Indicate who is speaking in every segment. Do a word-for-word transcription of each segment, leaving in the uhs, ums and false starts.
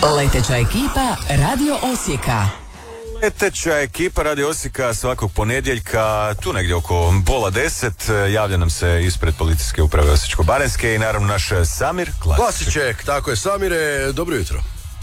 Speaker 1: Leteća ekipa Radio Osijeka.
Speaker 2: Leteća ekipa Radio Osijeka svakog ponedjeljka, tu negdje oko pola deset, javlja nam se ispred policijske uprave Osječko-baranjske i naravno naš Samir Klasiček.
Speaker 3: Klasiček, tako je. Samire, dobro jutro.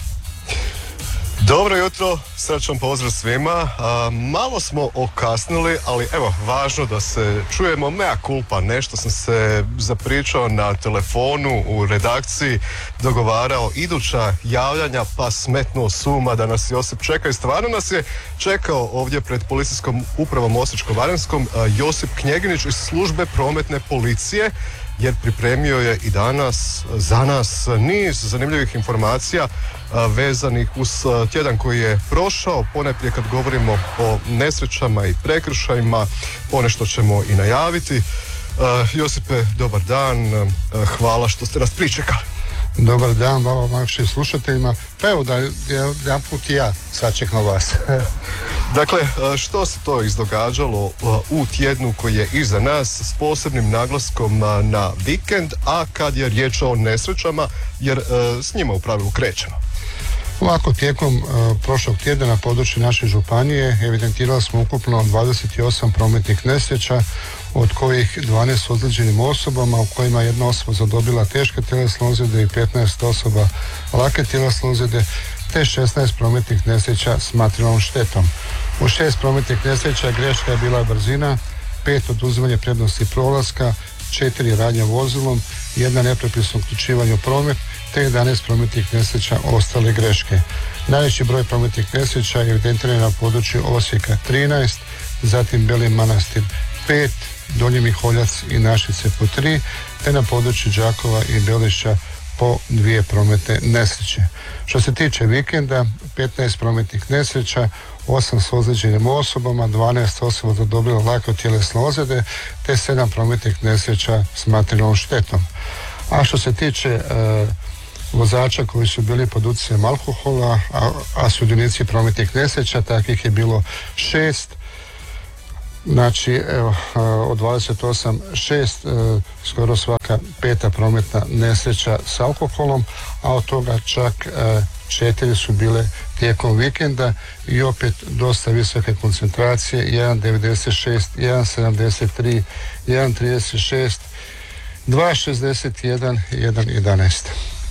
Speaker 4: Dobro jutro, srećan pozdrav svima. A, malo smo okasnili, ali evo, važno da se čujemo. Mea culpa, nešto sam se zapričao na telefonu u redakciji, dogovarao iduća javljanja, pa smetnuo suma da nas Josip čeka i stvarno nas je čekao ovdje pred policijskom upravom Osječko-baranjskom Josip Knjeginić iz službe prometne policije, jer pripremio je i danas za nas niz zanimljivih informacija vezanih uz tjedan koji je prošao. Ponajprije kad govorimo o nesrećama i prekršajima, ponešto ćemo i najaviti. Josipe, dobar dan, hvala što ste nas pričekali.
Speaker 5: Dobar dan vama, vašim slušateljima. Pa evo da jedan put i ja sačekam vas.
Speaker 4: Dakle, što se to izdogađalo u tjednu koji je iza nas s posebnim naglaskom na vikend, a kad je riječ o nesrećama, jer s njima u pravilu krećemo?
Speaker 5: Ovako, tijekom uh, prošlog tjedna na području naše županije evidentirali smo ukupno dvadeset osam prometnih nesreća, od kojih dvanaest ozlijeđenim osobama, u kojima jedna osoba zadobila teške tjelesne ozljede i petnaest osoba lake tjelesne ozljede, te šesnaest prometnih nesreća s materijalnom štetom. U šest prometnih nesreća greška je bila brzina, pet oduzimanje prednosti prolaska, četiri radnja vozilom, jedna nepropisno uključivanje u promet, te jedanaest prometnih nesreća ostale greške. Najveći broj prometnih nesreća je evidentiran na području Osijeka trinaest, zatim Beli Manastir pet, Donji Miholjac i Našice po tri, te na području Đakova i Belišća po dvije prometne nesreće. Što se tiče vikenda, petnaest prometnih nesreća, osam s ozlijeđenim osobama, dvanaest osoba zadobilo lake tjelesne ozljede, te sedam prometnih nesreća s materijalnom štetom. A što se tiče e, vozača koji su bili pod utjecajem alkohola, a, a sudionici prometnih nesreća, takvih je bilo šest. Znači, evo, od dvadeset osam, šest, skoro svaka peta prometna nesreća s alkoholom, a od toga čak četiri su bile tijekom vikenda i opet dosta visoke koncentracije, jedan devedeset šest, jedan sedamdeset tri, jedan trideset šest, dva šezdeset jedan i jedan jedanaest.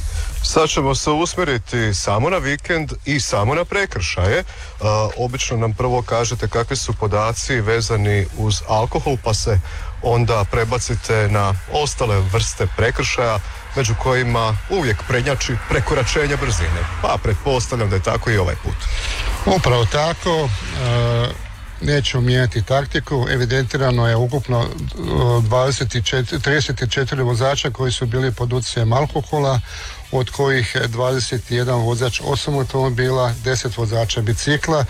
Speaker 4: Sad ćemo se usmjeriti samo na vikend i samo na prekršaje. E, obično nam prvo kažete kakvi su podaci vezani uz alkohol, pa se onda prebacite na ostale vrste prekršaja, među kojima uvijek prednjači prekoračenje brzine. Pa pretpostavljam da je tako i ovaj put.
Speaker 5: Upravo tako. E... Nećemo mijenjati taktiku. Evidentirano je ukupno dvadeset četiri, trideset četiri vozača koji su bili pod utjecajem alkohola, od kojih dvadeset jedan vozač osobnog automobila, deset vozača bicikla,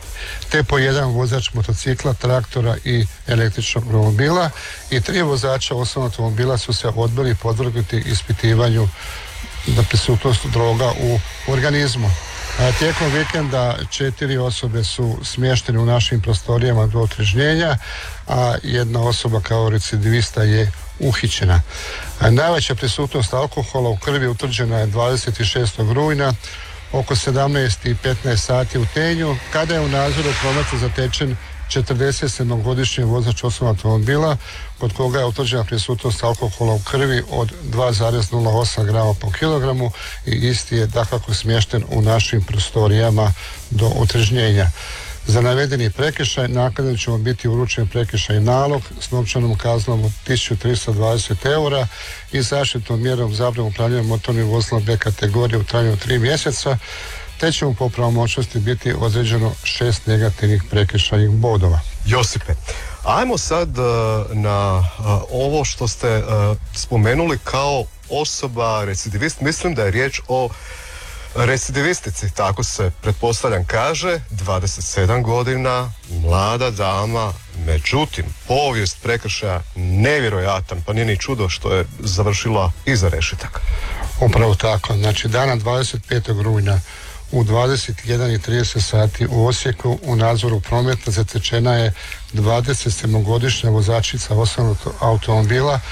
Speaker 5: te po jedan vozač motocikla, traktora i električnog automobila, i tri vozača osobnog automobila su se odbili podvrgnuti ispitivanju da prisutnost droga u organizmu. A tijekom vikenda četiri osobe su smještene u našim prostorijama do otrežnjenja, a jedna osoba kao recidivista je uhićena. A najveća prisutnost alkohola u krvi utvrđena je dvadeset šestog rujna oko sedamnaest i petnaest sati u Tenju, kada je u nadzoru prometa zatečen četrdeset sedmogodišnji vozač osobnog automobila, kod koga je utvrđena prisutnost alkohola u krvi od dva zarez nula osam grama po kilogramu i isti je dakako smješten u našim prostorijama do otrežnjenja. Za navedeni prekršaj naknadno će mu biti uručen prekršaj nalog s novčanom kaznom od tisuću tristo dvadeset eura i zaštitnom mjerom zabrane upravljanja motornim vozilom B kategorije u trajanju od tri mjeseca, te će mu po pravomoćnosti biti određeno šest negativnih prekršajnih bodova.
Speaker 4: Josipe, ajmo sad uh, na uh, ovo što ste uh, spomenuli kao osoba recidivist. Mislim da je riječ o recidivistici, tako se pretpostavljam kaže, dvadeset sedam godina, mlada dama, međutim, povijest prekršaja nevjerojatan, pa nije ni čudo što je završila iza rešetaka.
Speaker 5: Upravo tako, znači dana dvadeset petog rujna u dvadeset jedan i trideset sati u Osijeku u nadzoru prometa zatečena je dvadeset sedmogodišnja vozačica osobnog automobila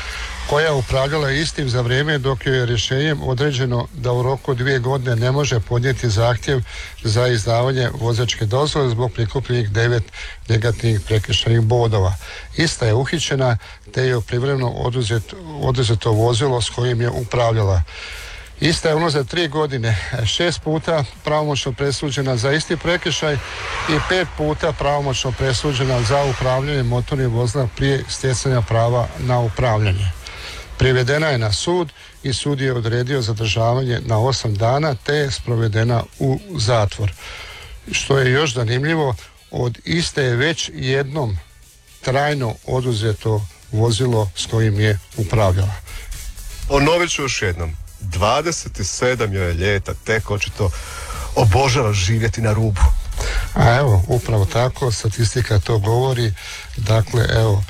Speaker 5: koja je upravljala istim za vrijeme dok joj je rješenjem određeno da u roku dvije godine ne može podnijeti zahtjev za izdavanje vozačke dozvole zbog prikupljenih devet negativnih prekršajnih bodova. Ista je uhićena te je privremeno oduzet, oduzeto vozilo s kojim je upravljala. Ista je unazad tri godine šest puta pravomoćno presuđena za isti prekršaj i pet puta pravomoćno presuđena za upravljanje motornim vozilom prije stjecanja prava na upravljanje. Privedena je na sud i sud je odredio zadržavanje na osam dana te je sprovedena u zatvor. Što je još zanimljivo, od iste je već jednom trajno oduzeto vozilo s kojim je upravljala.
Speaker 4: Ponovit ću još jednom. dvadeset sedam joj je ljeta, tek očito obožava živjeti na rubu.
Speaker 5: A evo, upravo tako, statistika to govori. Dakle, evo,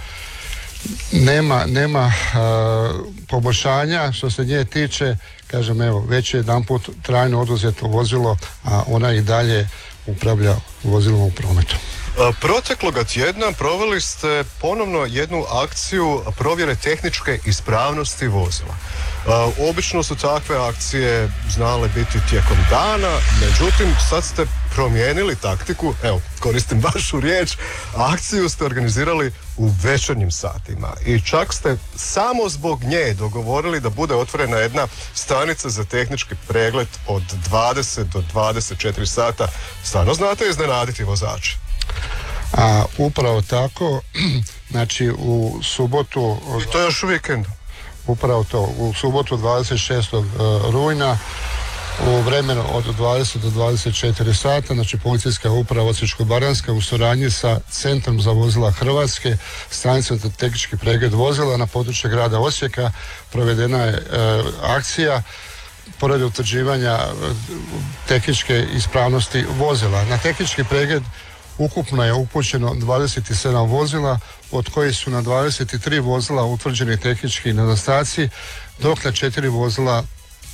Speaker 5: nema, nema a, poboljšanja što se nje tiče. Kažem, evo, već je jedanput trajno oduzeto vozilo, a ona i dalje upravlja vozilom u prometu.
Speaker 4: Protekloga tjedna proveli ste ponovno jednu akciju provjere tehničke ispravnosti vozila. Obično su takve akcije znale biti tijekom dana, međutim sad ste promijenili taktiku, evo, koristim vašu riječ, akciju ste organizirali u večernjim satima i čak ste samo zbog nje dogovorili da bude otvorena jedna stanica za tehnički pregled od dvadeset do dvadeset četiri sata. Stvarno znate iznenaditi vozače.
Speaker 5: A upravo tako, znači u subotu...
Speaker 4: I to još u vikendu.
Speaker 5: Upravo to, u subotu dvadeset šestog rujna u vremenu od dvadeset do dvadeset četiri sata, znači policijska uprava Osječko-baranjska u suradnji sa Centrom za vozila Hrvatske, stanicom za tehnički pregled vozila na području grada Osijeka provedena je e, akcija pored utvrđivanja tehničke ispravnosti vozila. Na tehnički pregled ukupno je upućeno dvadeset sedam vozila, od kojih su na dvadeset tri vozila utvrđeni tehnički nedostaci, dok na četiri vozila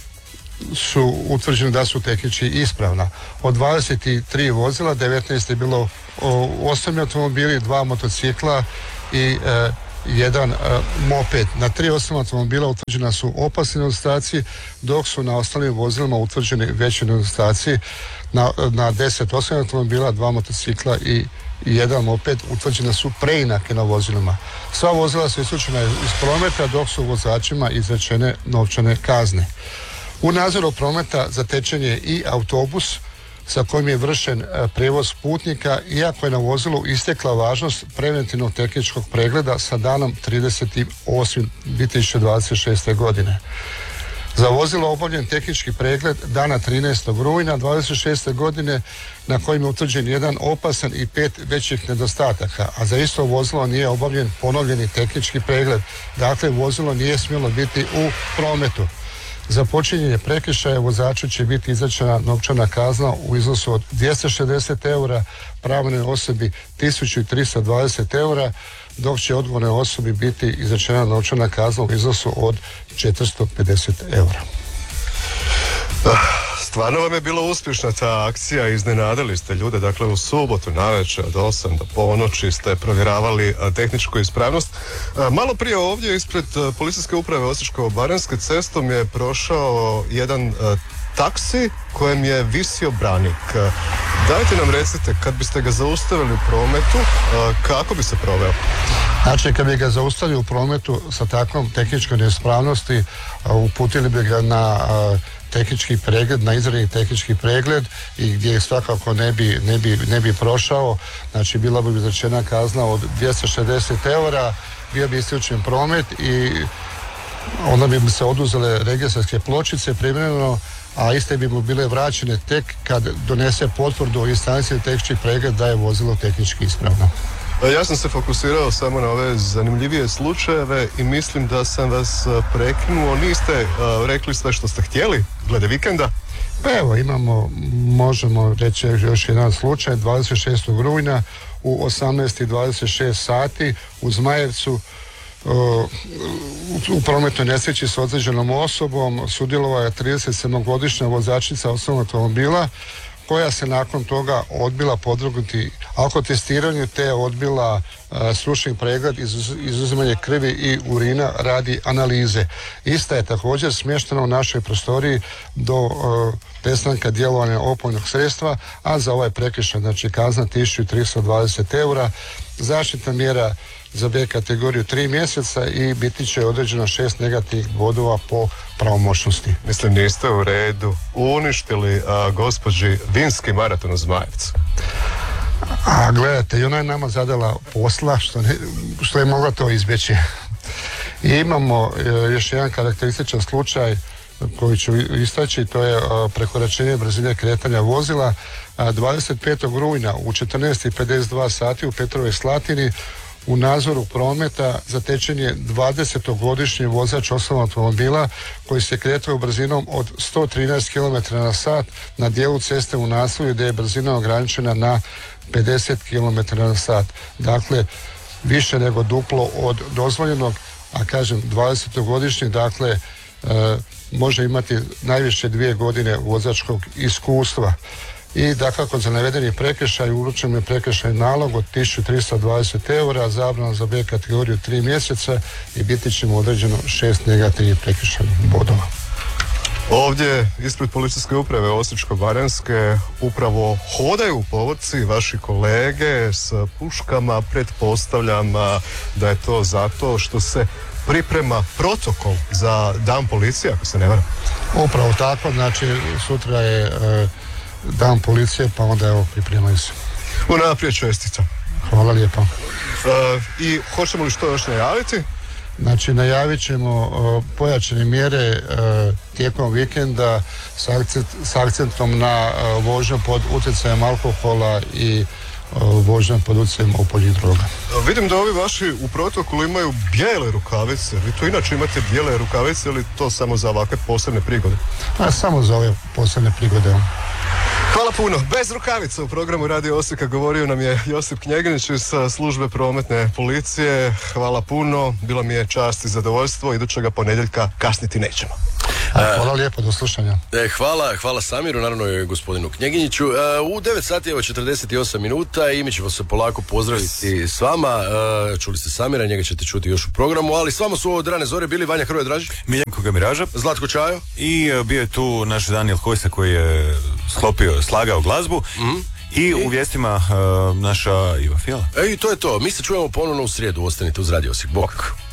Speaker 5: su utvrđeni da su tehnički ispravna. Od dvadeset tri vozila, devetnaest je bilo osobni automobili, dva motocikla i e, jedan e, moped. Na tri osobna automobila utvrđena su opasni nedostaci, dok su na ostalim vozilima utvrđeni veći nedostaci. Na, na deset osobnih automobila, dva motocikla i jedan moped utvrđene su preinake na vozilima. Sva vozila su isključena iz prometa, dok su vozačima izrečene novčane kazne. U nadzoru prometa zatečen je i autobus sa kojim je vršen prijevoz putnika, iako je na vozilu istekla važnost preventivnog tehničkog pregleda sa danom trideseti osmi dvije tisuće dvadeset šeste. godine. Za vozilo obavljen tehnički pregled dana trinaestog rujna dvadeset šeste. godine na kojem je utvrđen jedan opasan i pet većih nedostataka, a za isto vozilo nije obavljen ponovljeni tehnički pregled. Dakle, vozilo nije smjelo biti u prometu. Za počinjenje prekršaja vozaču će biti izrečena novčana kazna u iznosu od dvjesto šezdeset eura, pravnoj osobi tisuću tristo dvadeset eura, dok će odgovornoj osobi biti izrečena novčana kazna u iznosu od četiristo pedeset eura.
Speaker 4: Stvarno vam je bila uspješna ta akcija, iznenadili ste ljude, dakle u subotu navečer od osam do ponoći ste provjeravali tehničku ispravnost. Malo prije ovdje ispred policijske uprave Osječko-baranjske cestom je prošao jedan taksi kojem je visio branik. Dajte nam recite, kad biste ga zaustavili u prometu, kako bi se proveo?
Speaker 5: Znači, kad bi ga zaustavili u prometu sa takvom tehničkoj neispravnosti, uputili bi ga na tehnički pregled, na izravni tehnički pregled i gdje svakako ne bi, ne bi, ne bi prošao, znači bila bi izrečena kazna od dvjesto šezdeset eura, bio bi isključen promet i onda bi mu se oduzele registarske pločice privremeno, a iste bi mu bile vraćene tek kad donese potvrdu o instanciji tehnički pregled da je vozilo tehnički ispravno.
Speaker 4: Ja sam se fokusirao samo na ove zanimljivije slučajeve i mislim da sam vas prekinuo. Niste uh, rekli sve što ste htjeli glede vikenda?
Speaker 5: Pa evo, imamo, možemo reći još jedan slučaj, dvadeset šestog rujna u osamnaest i dvadeset šest sati u Zmajevcu uh, u prometnoj nesreći s ozlijeđenom osobom sudjelovala je trideset sedmogodišnja vozačica osobnog automobila koja se nakon toga odbila podvrgnuti alkotestiranju te odbila a, stručni pregled, izuz, izuzimanje krvi i urina radi analize. Ista je također smještena u našoj prostoriji do a, prestanka djelovanja opojnog sredstva, a za ovaj prekršaj znači kazna tisuću tristo dvadeset eura, zaštitna mjera za B kategoriju tri mjeseca i biti će određeno šest negativnih bodova po pravomoćnosti.
Speaker 4: Mislim, niste u redu uništili a, gospođi vinski maraton u Zmajevcu.
Speaker 5: A gledajte, i ona je nama zadala posla što, ne, što je mogla to izbjeći. I imamo e, još jedan karakterističan slučaj koji ću istaći, to je a, prekoračenje brzine kretanja vozila. A, dvadeset petog rujna u četrnaest i pedeset dva sati u Petrovoj Slatini u nadzoru prometa zatečen je dvadesetogodišnji vozač osobnog automobila koji se kretao brzinom od sto trinaest kilometara na sat na dijelu ceste u naselju gdje je brzina ograničena na pedeset kilometara na sat. Dakle, više nego duplo od dozvoljenog, a kažem dvadesetogodišnji, dakle, e, može imati najviše dvije godine vozačkog iskustva. I dakako za navedeni prekršaj uručen je prekršaj nalog od tisuću tristo dvadeset eura, zabrana za B kategoriju tri mjeseca i biti će mu određeno šest negativnih prekršajnih bodova.
Speaker 4: Ovdje ispred policijske uprave Osječko-baranjske upravo hodaju povorci vaši kolege s puškama, pretpostavljam da je to zato što se priprema protokol za dan policije, ako se ne varam.
Speaker 5: Upravo tako, znači sutra je e, dan policije, pa onda evo pripremaju se.
Speaker 4: Unaprijed čestitam.
Speaker 5: Hvala lijepo.
Speaker 4: E, I hoćemo li što još najaviti?
Speaker 5: Znači najavit ćemo uh, pojačane mjere uh, tijekom vikenda s, akcent, s akcentom na uh, vožnju pod utjecajem alkohola i uh, vožnju pod utjecajem opojnih droga.
Speaker 4: Vidim da ovi vaši u protokolu imaju bijele rukavice. Vi to inače imate bijele rukavice ili to samo za ovakve posebne prigode?
Speaker 5: A samo za ove posebne prigode.
Speaker 4: Hvala puno. Bez rukavica u programu Radio Osijeka govorio nam je Josip Knjeginić iz službe prometne policije. Hvala puno. Bilo mi je čast i zadovoljstvo. Idućega ponedjeljka kasniti nećemo.
Speaker 5: A, hvala lijepo, do slušanja.
Speaker 3: E, hvala, hvala Samiru, naravno i gospodinu Knjeginiću. E, u devet sati evo četrdeset osam minuta i mi ćemo se polako pozdraviti s vama. E, čuli ste Samira, njega ćete čuti još u programu, ali s vama su od rane zore bili Vanja Hrvoje Dražić,
Speaker 2: Miljenko Gamiraža,
Speaker 3: Zlatko Čajo
Speaker 2: i uh, bio je tu naš Daniel Hojsa koji je sklopio, slagao glazbu. Mm-hmm. I, I u vijestima uh, naša Iva Fijala.
Speaker 3: E, i to je to. Mi se čujemo ponovno u srijedu. Ostanite uz Radio Osijek. Bok.